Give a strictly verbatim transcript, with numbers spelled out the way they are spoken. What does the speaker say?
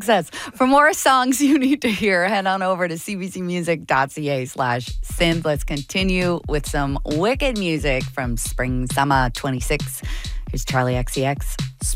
success. For more songs you need to hear, head on over to cbcmusic.ca slash synth. Let's continue with some wicked music from Spring Summer twenty-six. Here's Charlie X C X.